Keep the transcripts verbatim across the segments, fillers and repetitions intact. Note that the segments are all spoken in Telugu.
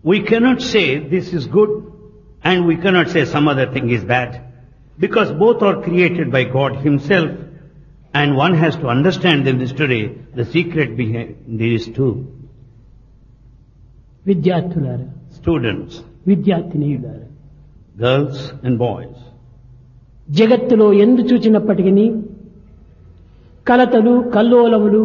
We cannot say this is good and we cannot say some other thing is bad, because both are created by God Himself, and one has to understand them this today, the secret behind these two. విద్యార్థులారా, Students, విద్యార్థినీయులారా, girls and boys, జగత్తులో ఎందు చూచినప్పటికీ కలతలు కల్లోలములు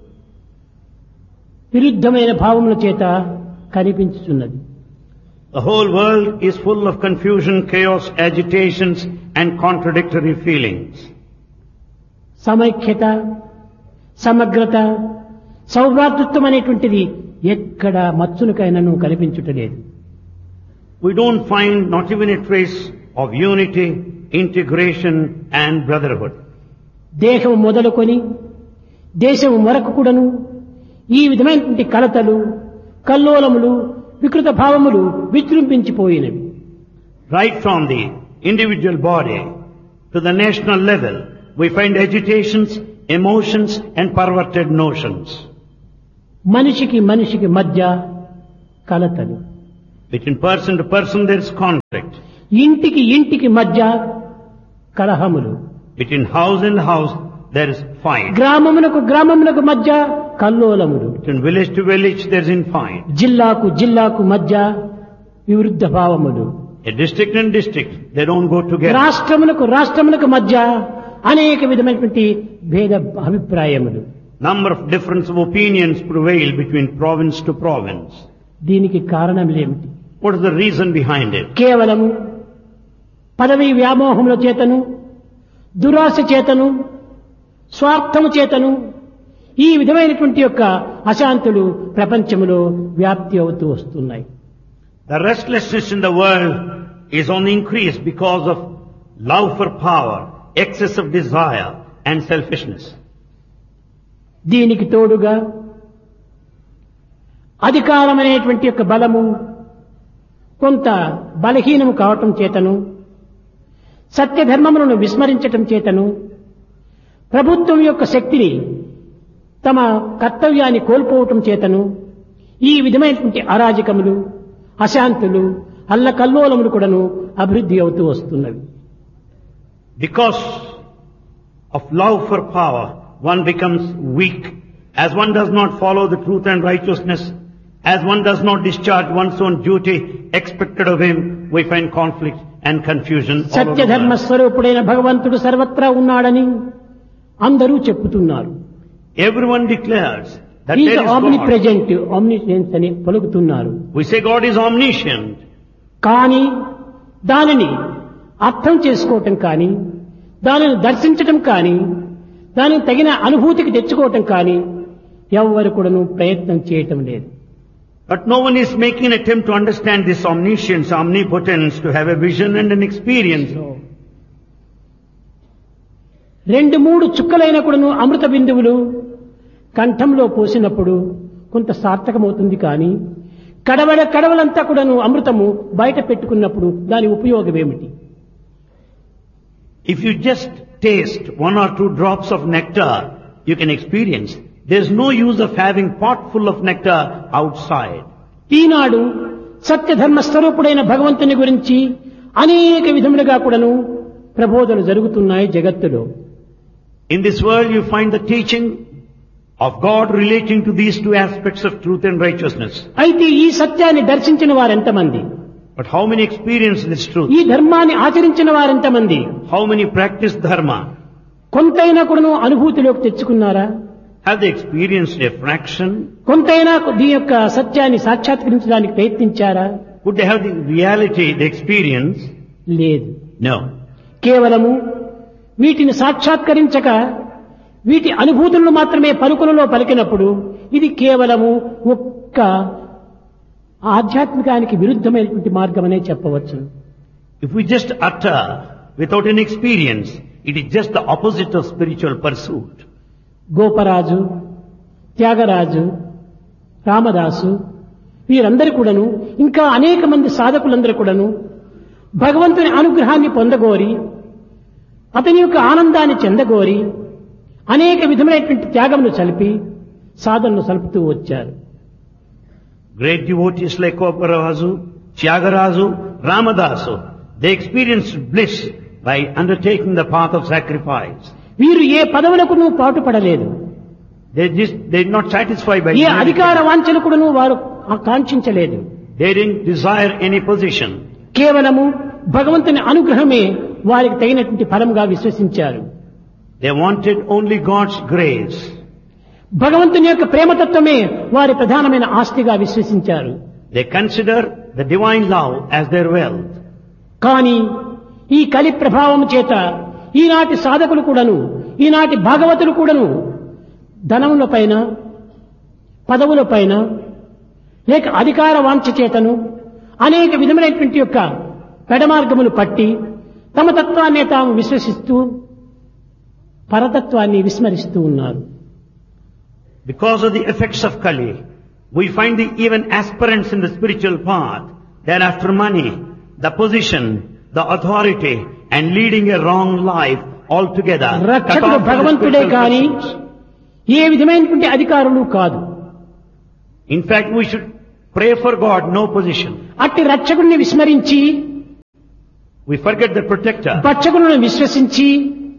విరుద్ధమైన భావముల చేత కనిపించుచున్నది. the whole world is full of confusion, chaos, agitations and contradictory feelings. సమైక్యత, సమగ్రత, సౌభ్రాతృత్వం అనేటువంటిది ఎక్కడ మచ్చునికైనను కనిపించుటలేదు. We don't find not even a trace of unity, integration and brotherhood. దేహం మొదలుకొని దేశం వరకు కూడాను ఈ విధమైనటువంటి కలతలు కల్లోలములు వికృత భావములు విజృంభించిపోయినవి. Right from the individual body to the national level, we find agitations, emotions and perverted notions. మనిషికి మనిషికి మధ్య కలతలు, Between person to person there is conflict. ఇంటికి ఇంటికి మధ్య కలహములు, Between house and house there is fight. గ్రామమునకు గ్రామమునకు మధ్య కల్లోలములు, Between village to village there is infight. జిల్లాకు జిల్లాకు మధ్య విరుద్ధ భావములు, A district and district, they don't go together. రాష్ట్రములకు రాష్ట్రములకు మధ్య అనేక విధమైనటువంటి భేద అభిప్రాయములు. Number of difference of opinions prevail between province to province. దీనికి కారణములేమిటి? What is the reason behind it? కేవలము పదవీ వ్యామోహముల చేతను, దురాశ చేతను, స్వార్థము చేతను ఈ విధమైనటువంటి యొక్క అశాంతులు ప్రపంచములో వ్యాప్తి అవుతూ వస్తున్నాయి. The restlessness in the world is on the increase because of love for power, excess of desire and selfishness. దీనికి తోడుగా అధికారం అనేటువంటి యొక్క బలము కొంత బలహీనము కావటం చేతను, సత్యధర్మములను విస్మరించటం చేతను, ప్రభుత్వం యొక్క శక్తిని తమ కర్తవ్యాన్ని కోల్పోవటం చేతను ఈ విధమైనటువంటి అరాజకములు, అశాంతులు, అల్లకల్లోలములు కూడాను అభివృద్ధి అవుతూ వస్తున్నవి. Because of love for power, one becomes weak. As one does not follow the truth and righteousness, as one does not discharge one's own duty expected of him, we find conflict and confusion all over the సత్యధర్మ world. స్వరూపుడైన భగవంతుడు సర్వత్రా ఉన్నాడని అందరూ చెప్పుతున్నారు. Everyone declares that He there is is omnipresent, omniscience అని పలుకుతున్నారు. God. We say God is omniscient. కానీ దానిని అర్థం చేసుకోవటం కానీ, దానిని దర్శించటం కానీ, దానికి తగిన అనుభూతికి తెచ్చుకోవటం కానీ ఎవ్వరు కూడాను ప్రయత్నం చేయటం లేదు. But no one is making an attempt to understand this omniscience, omnipotence, to have a vision and an experience. రెండు మూడు చుక్కలైన కూడాను అమృత బిందువులు కంఠంలో పోసినప్పుడు కొంత సార్థకమవుతుంది కానీ కడవడ కడవలంతా కూడాను అమృతము బయట పెట్టుకున్నప్పుడు దాని ఉపయోగం ఏమిటి? If you just taste one or two drops of nectar, you can experience. There's no use of having pot full of nectar outside. ఈనాడు సత్యధర్మ స్వరూపుడైన భగవంతుని గురించి అనేక విధములుగా కూడాను ప్రబోధనలు జరుగుతున్నాయి జగత్తులో. In this world you find the teaching of God relating to these two aspects of truth and righteousness. అయితే ఈ సత్యాన్ని దర్శించిన వారెంతమంది? But how many experience this truth? ఈ ధర్మాన్ని ఆచరించిన వారెంతమంది? How many practice dharma? కొంతైనా కూడాను అనుభూతిలోకి తెచ్చుకున్నారా? Have they experienced a fraction? కొంతైనా దీని యొక్క సత్యాన్ని సాక్షాత్కరించడానికి ప్రయత్నించారా? Could they have the reality, the experience? లేదు. No. కేవలము వీటిని సాక్షాత్కరించక వీటి అనుభూతులను మాత్రమే పలుకులలో పలికినప్పుడు ఇది కేవలము ఒక్క ఆధ్యాత్మికానికి విరుద్ధమైనటువంటి మార్గమనే చెప్పవచ్చు. If we just utter without an experience, it is just the opposite of spiritual pursuit. Goparaju, Tyagaraju, Ramadasu వీరందరూ కూడాను ఇంకా అనేక మంది సాధకులందరూ కూడాను భగవంతుని అనుగ్రహాన్ని పొందగోరి అతని యొక్క ఆనందాన్ని చెందగోరి అనేక విధమైనటువంటి త్యాగమును చలిపి సాధనను సలుపుతూ వచ్చారు. Great devotees like Koparazu, Tyagarazu, Ramadasu, they experienced bliss by undertaking the path of sacrifice. వీరు ఏ పదవులకును పాటుపడలేదు. They just, they did not satisfy by ఏ అధికార వాంఛలకును వారు ఆకాంక్షించలేదు. They didn't desire any position. కేవలము భగవంతుని అనుగ్రహమే వారికి తగినటువంటి ఫలంగా విశ్వసించారు. They wanted only God's grace. భగవంతుని యొక్క ప్రేమతత్వమే వారి ప్రధానమైన ఆస్తిగా విశ్వసించారు. They consider the divine love as their wealth. కానీ ఈ కలి ప్రభావం చేత ఈనాటి సాధకులు కూడాను, ఈనాటి భాగవతులు కూడాను ధనముల పైన, పదవుల పైన, లేక అధికార వాంఛ చేతను అనేక విధములైనటువంటి యొక్క పెడమార్గములు పట్టి తమ తత్వాన్ని తాము విశ్వసిస్తూ పరతత్వాన్ని విస్మరిస్తూ ఉన్నారు. Because of the effects of Kali, we find the even aspirants in the spiritual path, they are after money, the position, the authority, and leading a wrong life altogether. రక్షకుడు భగవంతుడే కానీ ఏ విధమైనటువంటి అధికారులు కాదు. In fact, we should pray for God, no position. అట్టి రక్షకుడిని విస్మరించి, we forget the protector. భక్షకులను విశ్వసించి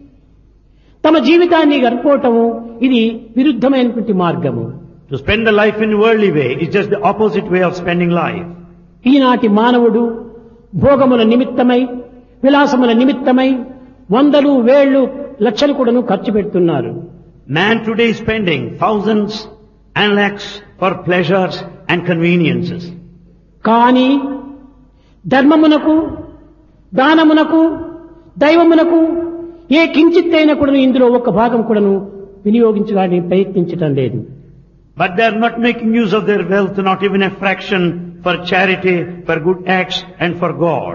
తమ జీవితాన్ని గడుపుకోవటము ఇది విరుద్ధమైనటువంటి మార్గము. To spend the life in worldly way is just the opposite way of spending life. ఈనాటి మానవుడు భోగముల నిమిత్తమై, విలాసముల నిమిత్తమై వందలు, వేళ్లు, లక్షలు కూడాను ఖర్చు పెడుతున్నారు. Man today is spending thousands and lakhs for pleasures and conveniences. కానీ ధర్మమునకు, దానమునకు, దైవమునకు ఏ కించిత్తైనా కూడాను ఇందులో ఒక భాగం కూడాను వినియోగించడానికి ప్రయత్నించటం లేదు. But they are not making use of their wealth, not even a fraction for charity, for good acts and for God.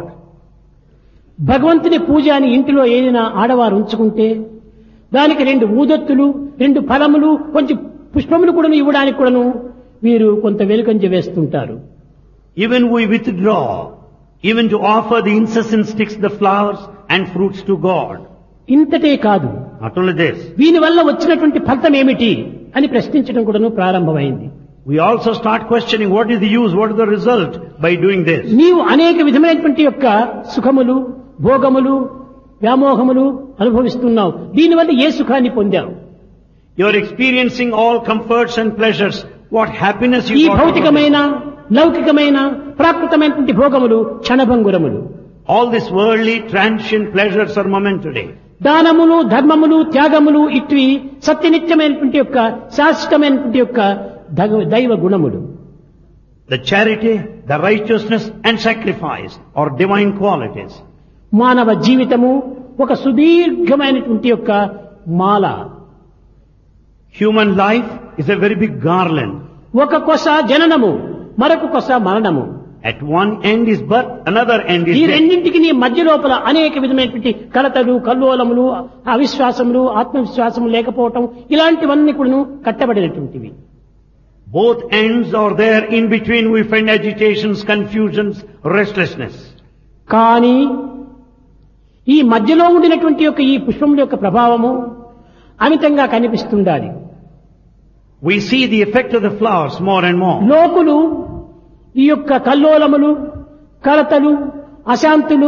భగవంతుని పూజ అని ఇంటిలో ఏదైనా ఆడవారు ఉంచుకుంటే దానికి రెండు ఊదొత్తులు, రెండు ఫలములు, కొంచెం పుష్పములు కూడాను ఇవ్వడానికి కూడాను వీరు కొంత వెలుకంజ వేస్తుంటారు. Even we withdraw, even to offer the incense sticks, the flowers and fruits to God. ఇంతటే కాదు, Not only this, దీని వల్ల వచ్చినటువంటి ఫలితం ఏమిటి అని ప్రశ్నించడం కూడాను ప్రారంభమైంది. we also start questioning what is the use, what is the result by doing this. నీవు అనేక విధమైనటువంటి యొక్క సుఖములు, భోగములు, వ్యామోహములు అనుభవిస్తున్నావు. దీనివల్ల ఏ సుఖాన్ని పొందావు? You are experiencing all comforts and pleasures. What happiness ఈ you got? భౌతికమైన, లౌకికమైన, ప్రాకృతమైనటువంటి భోగములు క్షణభంగురములు. All these worldly transient pleasures are momentary. దానములు, ధర్మములు, త్యాగములు ఇట్వి సత్యనిత్యమైనటువంటి యొక్క శాశ్వతమైనటువంటి యొక్క దగ- దైవ గుణములు. The charity, the righteousness and sacrifice are divine qualities. మానవ జీవితము ఒక సుదీర్ఘమైనటువంటి యొక్క మాల. Human life is a very big garland. ఒక కొస జననము, మరొక కొస మరణము. At one end is birth, another end is ఈ death. రెండింటికి నీ మధ్య లోపల అనేక విధమైనటువంటి కలతలు, కల్లోలములు, అవిశ్వాసములు, ఆత్మవిశ్వాసము లేకపోవటం ఇలాంటివన్నీ కూడా కట్టబడినటువంటివి. Both ends are there. In between we find agitations, confusions, restlessness. కానీ ఈ మధ్యలో ఉండినటువంటి యొక్క ఈ పుష్పముల యొక్క ప్రభావము అమితంగా కనిపిస్తుండాలి. We see the effect of the flowers more and more. లోకులు ఈ యొక్క కల్లోలములు, కలతలు, అశాంతులు,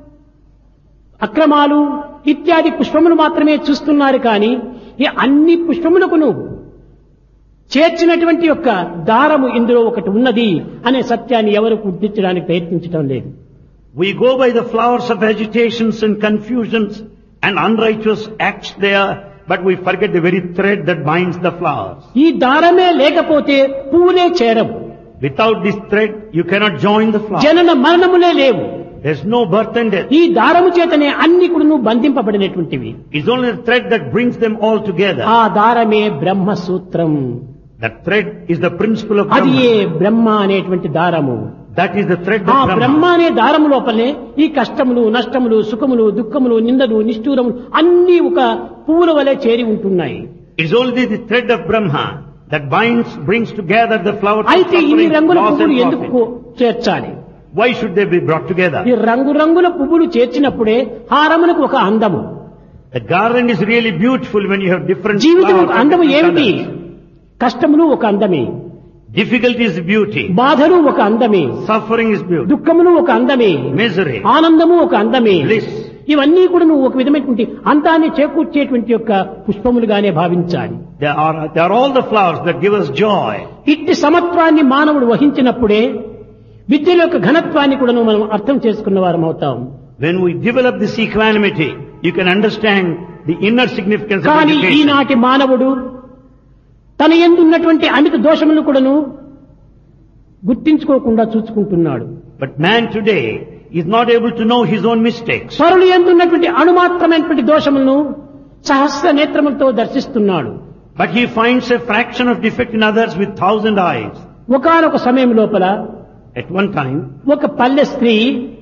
అక్రమాలు ఇత్యాది పుష్పములు మాత్రమే చూస్తున్నారు. కానీ ఈ అన్ని పుష్పములకును చేర్చినటువంటి యొక్క దారము ఇందులో ఒకటి ఉన్నది అనే సత్యాన్ని ఎవరు గుర్తించడానికి ప్రయత్నించడం లేదు. We go by the flowers of agitations and confusions and unrighteous acts there, but we forget the very thread that binds the flowers. ఈ దారమే లేకపోతే పువ్వులే చేరవు. Without this thread, you cannot join the flower. జనన మరణములే లేవు. There's no birth and death. ఈ దారము చేతనే అన్ని కూడా బంధింపబడినటువంటివి. It's only the thread that brings them all together. ఆ దారమే బ్రహ్మ సూత్రం. That thread is the principle of అది ఏ Brahma. బ్రహ్మ అనేటువంటి దారము. That is the thread ఆ of బ్రహ్మ Brahma. అనే దారము లోపలే ఈ కష్టములు, నష్టములు, సుఖములు, దుఃఖములు, నిందలు, నిష్ఠూరములు అన్ని ఒక పువ్వుల వలె చేరి ఉంటున్నాయి. It's only the thread of Brahma that binds, brings together the flowers of అయితే ఇన్ని suffering, రంగుల loss పువ్వులు and ఎందుకు profit. చేర్చాలి? Why should they be brought together? ఈ రంగురంగుల పువ్వులు చేర్చినప్పుడే హారమునకు ఒక అందము. The garland is really beautiful when you have different జీవితం flowers ఒక of అందము different ఏమిటి? colors. కష్టములు ఒక అందమే. Difficulty is beauty. బాధలు ఒక అందమే, Suffering is beauty. దుఃఖమును ఒక అందమే, Misery. ఆనందము ఒక అందమే. Bliss. ఇవన్నీ కూడా నువ్వు ఒక విధమైనటువంటి అంతాన్ని చేకూర్చేటువంటి యొక్క పుష్పములుగానే భావించాలి. They are, they are all the flowers that give us joy. ఇట్టి సమత్వాన్ని మానవుడు వహించినప్పుడే విద్యల యొక్క ఘనత్వాన్ని కూడా మనం అర్థం చేసుకున్న వారం అవుతాం. When we develop this equanimity, you can understand the inner significance of కానీ education. ఈనాటి మానవుడు తన యందు ఉన్నటువంటి అమిత దోషములను కూడాను గుర్తించుకోకుండా చూసుకుంటున్నాడు. But man today is not able to know his own mistakes. పరులు యందు ఉన్నటువంటి అణుమాత్రమైనటువంటి దోషములను సహస్ర నేత్రములతో దర్శిస్తున్నాడు. But he finds a fraction of defect in others with thousand eyes. ఒకానొక సమయం లోపల At one time, ఒక పల్లె స్త్రీ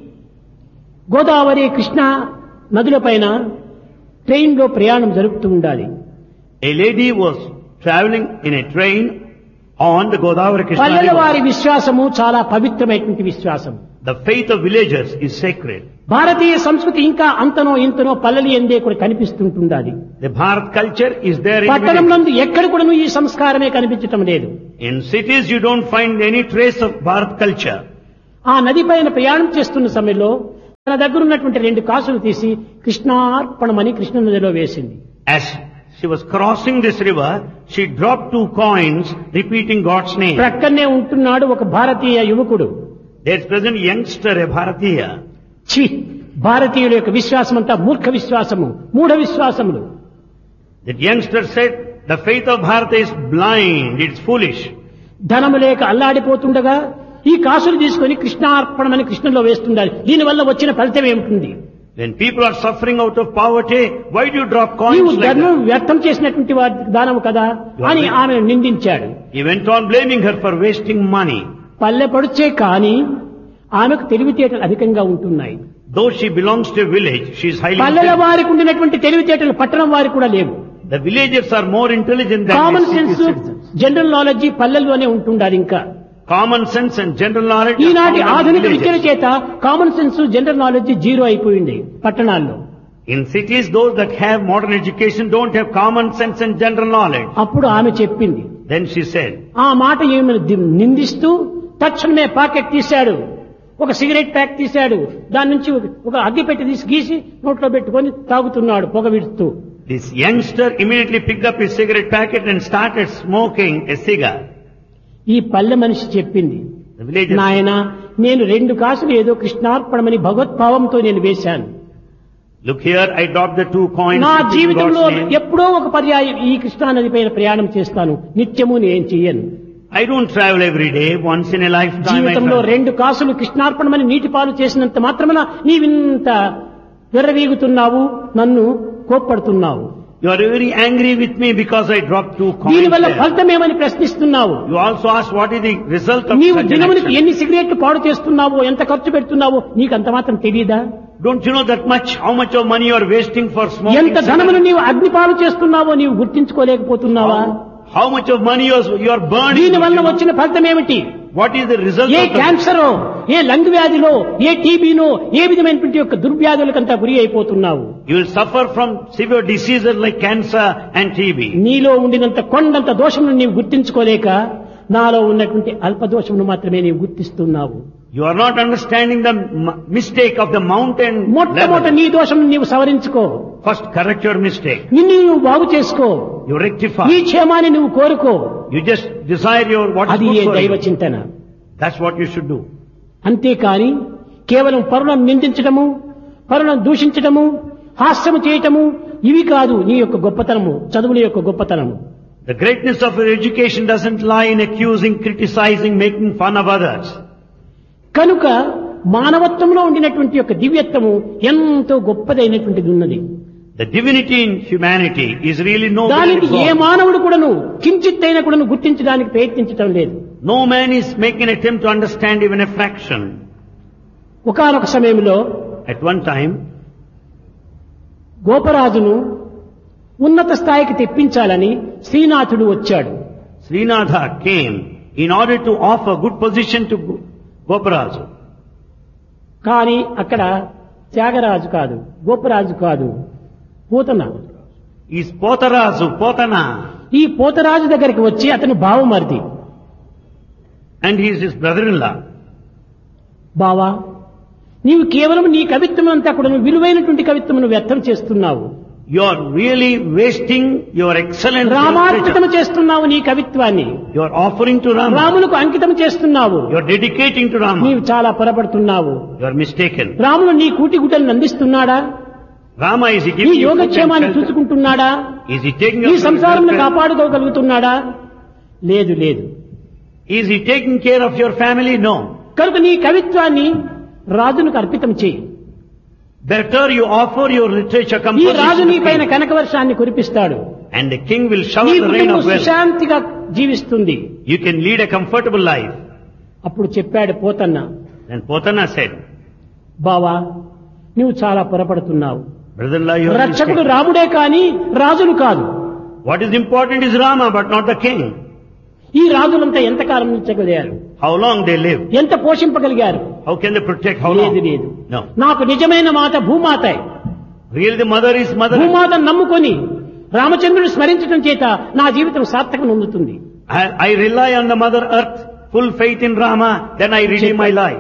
గోదావరి కృష్ణ నదుల పైన ట్రైన్ లో ప్రయాణం జరుపుతూ ఉండాలి. a lady was traveling in a train on the Godavari Krishna పల్లెల river. వారి విశ్వాసము చాలా పవిత్రమైనటువంటి విశ్వాసం. The faith of villagers is sacred. భారతీయ సంస్కృతి ఇంకా అంతనో ఇంతనో పల్లెలు ఎందే కూడా కనిపిస్తుంటుండాలి. The Bharat culture is there in పట్టణంలో villages. ఎక్కడ కూడా ఈ సంస్కారమే కనిపించటం లేదు. In cities you don't find any trace of Bharat culture. ఆ నది పైన ప్రయాణం చేస్తున్న సమయంలో తన దగ్గర ఉన్నటువంటి రెండు కాసులు తీసి కృష్ణార్పణమని కృష్ణ నదిలో వేసింది. As she was crossing this river, she dropped two coins repeating God's name. ప్రక్కనే ఉంటున్నాడు ఒక భారతీయ యువకుడు. There is present youngster, a Bharatiya. ఛీ, భారతీయుల యొక్క విశ్వాసం అంతా మూర్ఖ విశ్వాసము, మూఢ విశ్వాసములు. That youngster said, the faith of Bharata is blind, it's foolish. ధనము లేక అల్లాడిపోతుండగా ఈ కాసులు తీసుకొని కృష్ణార్పణమని కృష్ణలో వేస్తుండాలి. దీనివల్ల వచ్చిన ఫలితం ఏమిటి? When people are suffering out of poverty, why do you drop నీవు coins like ధర్మం that? వ్యర్థం చేసినటువంటి వారి దానము కదా అని ఆమె నిందించాడు. He went on blaming her for wasting money. పల్లె పడుచే కానీ ఆమెకు తెలివితేటలు అధికంగా ఉంటున్నాయి. Though she belongs to a village, she is highly పల్లెల intelligent. వారికి ఉండినటువంటి తెలివితేటలు పట్టణం వారికి కూడా లేవు. The villagers are more intelligent than common the sense, city citizens. General knowledge పల్లెల్లోనే ఉంటుండాలి. ఇంకా Common sense and general knowledge are ఈనాటి found in ఆధునిక విద్యల villages. చేత common sense, general knowledge zero అయిపోయింది పట్టణాల్లో. In cities, those that have modern education don't have common sense and general knowledge. అప్పుడు ఆమె చెప్పింది, Then she said, ఆ మాట ఏమని ది- నిందిస్తూ తక్షణమే పాకెట్ తీశాడు, ఒక సిగరెట్ ప్యాక్ తీశాడు, దాని నుంచి ఒక- ఒక అగ్గి పెట్టి తీసి గీసి నోట్లో పెట్టుకొని తాగుతున్నాడు పొగ విడుతూ. this youngster immediately picked up his cigarette packet and started smoking a cigar. ఈ పల్లె మనిషి చెప్పింది, The villagers, నాయనా నేను రెండు కాసులు ఏదో కృష్ణార్పణమని భగవద్భావంతో నేను వేశాను. look here, I dropped the two coins. నా in జీవితంలో God's name. ఎప్పుడో ఒక పర్యాయం ఈ కృష్ణా నది పైన ప్రయాణం చేస్తాను, నిత్యము నేను చెయ్యను. I don't travel every day, once in a lifetime I జీవితంలో travel. రెండు కాసులు కృష్ణార్పణమని నీటి పాలు చేసినంత మాత్రమున నీవింత విర్రవీగుతున్నావు, నన్ను కోప్పడుతున్నావు. You are very angry with me because I dropped two coins దీనివల్ల there. ఫలితమేమని ప్రశ్నిస్తున్నావు. You also ask what is the result of నీవు such an దినమునికి action. ఎన్ని సిగరెట్లు పాడు చేస్తున్నావో, ఎంత ఖర్చు పెడుతున్నావో నీకు అంత మాత్రం తెలియదా? Don't you know that much, how much of money you are wasting for smoking ఎంత ధనమును cigarettes? నీవు అగ్నిపాలు చేస్తున్నావో నీవు గుర్తించుకోలేకపోతున్నావా? How, how much of money you are, you are burning? దీని వల్ల వచ్చిన ఫలితం ఏమిటి? What is the result A of the క్యాన్సరో, A lung వ్యాధిలో, ఏ టీబీనో, ఏ విధమైనటువంటి యొక్క దుర్వ్యాధులకంతా గురి అయిపోతున్నావు. You will suffer from severe diseases like cancer and T B. నీలో ఉండినంత కొండంత దోషమును నీవు గుర్తించుకోలేక నాలో ఉన్నటువంటి అల్ప దోషమును మాత్రమే నీవు గుర్తిస్తున్నావు. You are not understanding the m- mistake of the mountain మొట్టమొదట level. నీ దోషం నీవు సవరించుకో, First correct your mistake. నిన్ను నువ్వు బాగు చేసుకో, You rectify. నీ క్షేమాన్ని నువ్వు కోరుకో. You just desire your what is అది ఏ good for దైవ you. చింతన. That's what you should do. అంతేకాని కేవలం పరులను నిందించడము, పరులను దూషించడము, హాస్యము చేయటము ఇవి కాదు నీ యొక్క గొప్పతనము, చదువుల యొక్క గొప్పతనము. The greatness of your education doesn't lie in accusing, criticizing, making fun of others. కనుక మానవత్వంలో ఉండినటువంటి యొక్క దివ్యత్వము ఎంతో గొప్పదైనటువంటిది ఉన్నది. The divinity in humanity is really no దానికి ఏ మానవుడు కూడాను కించిత్తైనా కూడాను గుర్తించడానికి ప్రయత్నించటం లేదు. No man is making an attempt to understand even a fraction. ఒకానొక సమయంలో At one time, గోపరాజును ఉన్నత స్థాయికి తెప్పించాలని శ్రీనాథుడు వచ్చాడు. Srinatha came in order to offer good position to Go- Goparaja. కానీ అక్కడ త్యాగరాజు కాదు, గోపరాజు కాదు, పూతన. Is Potarazu, Potana. ఈ పోతరాజు దగ్గరికి వచ్చి అతను భావమరిది. and he is his brother-in-law. బావా, నీవు కేవలం నీ కవిత్వం అంతా కూడా విలువైనటువంటి కవిత్వమును వ్యర్థం చేస్తున్నావు. You are really wasting your excellent రామార్పితం literature. చేస్తున్నావు నీ కవిత్వాన్ని. You are offering to Rama. రాములకు అంకితం చేస్తున్నావు. You are dedicating to Rama. నీవు చాలా పొరపడుతున్నావు. You are mistaken. రాముడు నీ కూటి గుడ్డలను అందిస్తున్నాడా? Rama, is he నీ giving you food and యోగక్షేమాన్ని shelter? చూసుకుంటున్నాడా? Is he taking నీ up your సంసారం welfare? కాపాడుకోగలుగుతున్నాడా? లేదు లేదు. Is he taking care of your family? No. కనుక నీ కవిత్వాన్ని రాజునికి అర్పితం చేయి. Better you offer your literature ఈ composition రాజు to నీ పైన king, కనకవర్షాన్ని కురిపిస్తాడు. and the king will shower నీ the rain కుటుంబం of wealth. సుశాంతిగా జీవిస్తుంది. You can lead a comfortable life. అప్పుడు చెప్పాడు పోతన్న, Then Potana said, బావా నువ్వు చాలా పొరపడుతున్నావు. brother-in-law, you are రక్షకుడు mistaken. రాముడే కాని రాజులు కాదు. What is important is Rama, but not the king. ఈ రాజులంతా ఎంతకాలం ఉంచగలిగారు? How long they live. ఎంత పోషింపగలిగారు? How can they protect? How లేదు long? లేదు. No. నాకు నిజమైన మాత భూమాత. Really the mother is mother. భూమాతను నమ్ముకొని రామచంద్రుడు స్మరించడం చేత నా జీవితం సార్థకం పొందుతుంది. I, I rely on the mother earth, full faith in Rama, then I redeem my life.